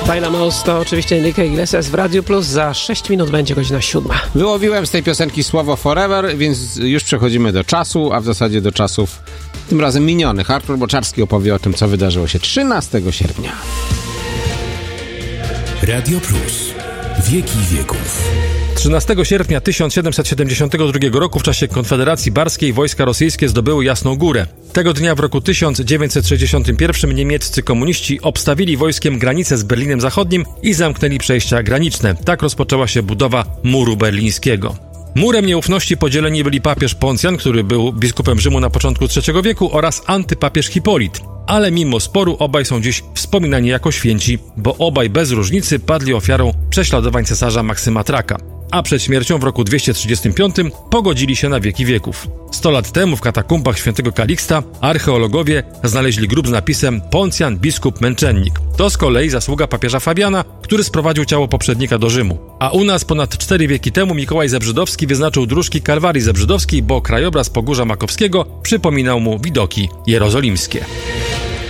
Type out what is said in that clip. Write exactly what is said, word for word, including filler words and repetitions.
Tyler Moss to oczywiście Enrique Iglesias w Radio Plus. Za sześć minut będzie godzina siódma. Wyłowiłem z tej piosenki słowo Forever, więc już przechodzimy do czasu, a w zasadzie do czasów tym razem minionych. Artur Boczarski opowie o tym, co wydarzyło się trzynastego sierpnia. Radio Plus. Wieki wieków. trzynastego sierpnia tysiąc siedemset siedemdziesiątego drugiego roku w czasie Konfederacji Barskiej wojska rosyjskie zdobyły Jasną Górę. Tego dnia w roku tysiąc dziewięćset sześćdziesiątym pierwszym niemieccy komuniści obstawili wojskiem granicę z Berlinem Zachodnim i zamknęli przejścia graniczne. Tak rozpoczęła się budowa muru berlińskiego. Murem nieufności podzieleni byli papież Poncjan, który był biskupem Rzymu na początku trzeciego wieku, oraz antypapież Hipolit. Ale mimo sporu obaj są dziś wspominani jako święci, bo obaj bez różnicy padli ofiarą prześladowań cesarza Maksyma Traka. A przed śmiercią w roku dwieście trzydziestym piątym pogodzili się na wieki wieków. Sto lat temu w katakumbach świętego Kaliksta archeologowie znaleźli grób z napisem Poncjan, biskup, męczennik. To z kolei zasługa papieża Fabiana, który sprowadził ciało poprzednika do Rzymu. A u nas ponad cztery wieki temu Mikołaj Zebrzydowski wyznaczył dróżki Kalwarii Zebrzydowskiej, bo krajobraz Pogórza Makowskiego przypominał mu widoki jerozolimskie.